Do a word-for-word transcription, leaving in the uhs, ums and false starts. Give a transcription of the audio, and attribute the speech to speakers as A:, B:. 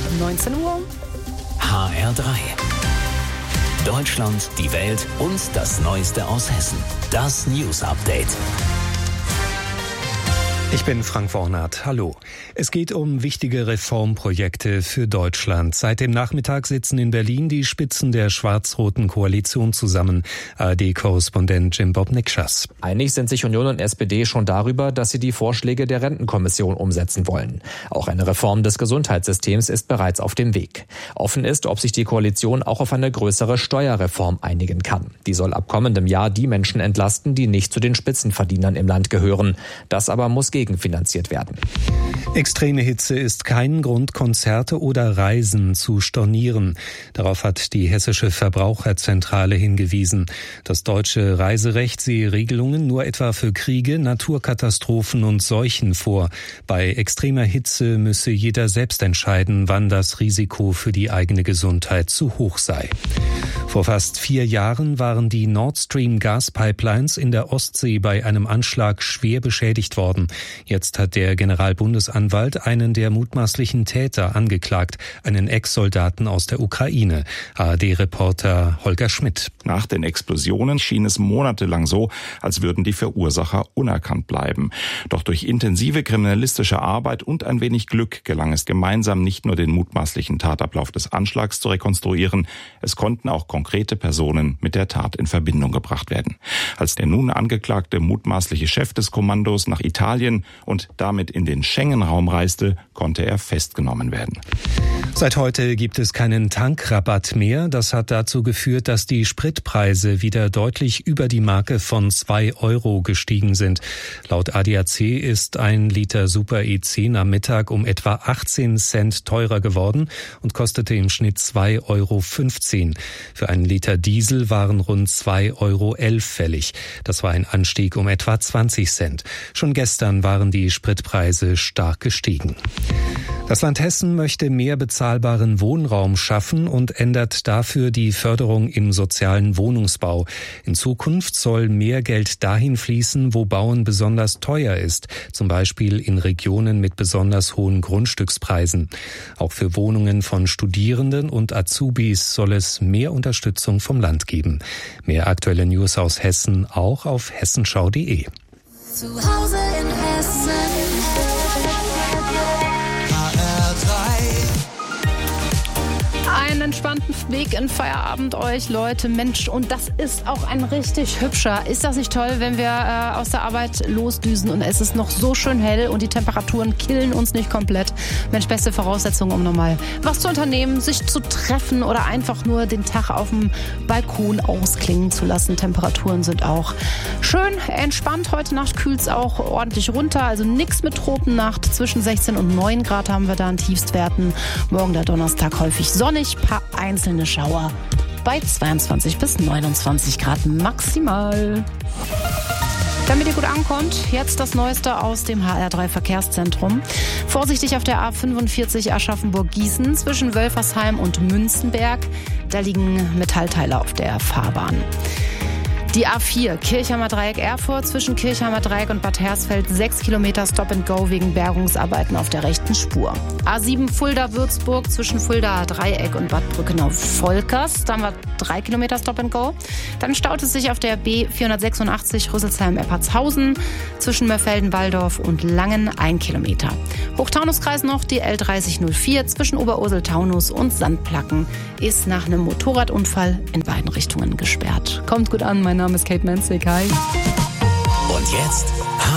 A: neunzehn Uhr.
B: H R drei. Deutschland, die Welt und das Neueste aus Hessen. Das News Update.
C: Ich bin Frank Wornath. Hallo. Es geht um wichtige Reformprojekte für Deutschland. Seit dem Nachmittag sitzen in Berlin die Spitzen der schwarz-roten Koalition zusammen. A R D-Korrespondent Jim Bob Nikschas.
D: Einig sind sich Union und S P D schon darüber, dass sie die Vorschläge der Rentenkommission umsetzen wollen. Auch eine Reform des Gesundheitssystems ist bereits auf dem Weg. Offen ist, ob sich die Koalition auch auf eine größere Steuerreform einigen kann. Die soll ab kommendem Jahr die Menschen entlasten, die nicht zu den Spitzenverdienern im Land gehören. Das aber muss gegenfinanziert werden.
C: Extreme Hitze ist kein Grund, Konzerte oder Reisen zu stornieren. Darauf hat die Hessische Verbraucherzentrale hingewiesen. Das deutsche Reiserecht sehe Regelungen nur etwa für Kriege, Naturkatastrophen und Seuchen vor. Bei extremer Hitze müsse jeder selbst entscheiden, wann das Risiko für die eigene Gesundheit zu hoch sei. Vor fast vier Jahren waren die Nord Stream Gaspipelines in der Ostsee bei einem Anschlag schwer beschädigt worden. Jetzt hat der Generalbundesanwalt einen der mutmaßlichen Täter angeklagt, einen Ex-Soldaten aus der Ukraine. A R D-Reporter Holger Schmidt.
E: Nach den Explosionen schien es monatelang so, als würden die Verursacher unerkannt bleiben. Doch durch intensive kriminalistische Arbeit und ein wenig Glück gelang es gemeinsam nicht nur den mutmaßlichen Tatablauf des Anschlags zu rekonstruieren, es konnten auch konkrete Personen mit der Tat in Verbindung gebracht werden. Als der nun angeklagte mutmaßliche Chef des Kommandos nach Italien und damit in den Schengen-Raum reiste, konnte er festgenommen werden.
C: Seit heute gibt es keinen Tankrabatt mehr. Das hat dazu geführt, dass die Spritpreise wieder deutlich über die Marke von zwei Euro gestiegen sind. Laut A D A C ist ein Liter Super E zehn am Mittag um etwa achtzehn Cent teurer geworden und kostete im Schnitt zwei Euro fünfzehn. Für einen Liter Diesel waren rund zwei Euro elf fällig. Das war ein Anstieg um etwa zwanzig Cent. Schon gestern waren die Spritpreise stark gestiegen. Das Land Hessen möchte mehr bezahlbaren Wohnraum schaffen und ändert dafür die Förderung im sozialen Wohnungsbau. In Zukunft soll mehr Geld dahin fließen, wo Bauen besonders teuer ist, zum Beispiel in Regionen mit besonders hohen Grundstückspreisen. Auch für Wohnungen von Studierenden und Azubis soll es mehr Unterstützung vom Land geben. Mehr aktuelle News aus Hessen auch auf hessenschau punkt de.
F: Zu Hause in Hessen.
A: Einen entspannten Weg in Feierabend euch, Leute. Mensch, und das ist auch ein richtig hübscher. Ist das nicht toll, wenn wir äh, aus der Arbeit losdüsen und es ist noch so schön hell und die Temperaturen killen uns nicht komplett? Mensch, beste Voraussetzungen, um nochmal was zu unternehmen, sich zu treffen oder einfach nur den Tag auf dem Balkon ausklingen zu lassen. Temperaturen sind auch schön entspannt. Heute Nacht kühlt es auch ordentlich runter. Also nichts mit Tropennacht. Zwischen sechzehn und neun Grad haben wir da an Tiefstwerten. Morgen der Donnerstag häufig sonnig. Paar einzelne Schauer bei zweiundzwanzig bis neunundzwanzig Grad maximal. Damit ihr gut ankommt, jetzt das Neueste aus dem H R drei Verkehrszentrum. Vorsichtig auf der A fünfundvierzig Aschaffenburg-Gießen zwischen Wölfersheim und Münzenberg. Da liegen Metallteile auf der Fahrbahn. Die A vier, Kirchheimer Dreieck-Erfurt, zwischen Kirchheimer Dreieck und Bad Hersfeld, sechs Kilometer Stop-and-Go wegen Bergungsarbeiten auf der rechten Spur. A sieben Fulda-Würzburg, zwischen Fulda Dreieck und Bad Brückenau-Volkers, da haben wir drei Kilometer Stop-and-Go. Dann staut es sich auf der B vierhundertsechsundachtzig Rüsselsheim-Eppertshausen, zwischen Mörfelden-Walldorf und Langen, ein Kilometer. Hochtaunuskreis noch die L dreißig null vier, zwischen Oberursel-Taunus und Sandplacken, ist nach einem Motorradunfall in beiden Richtungen gesperrt. Kommt gut an, mein Name ist Kate Menzig. Hi.
B: Und jetzt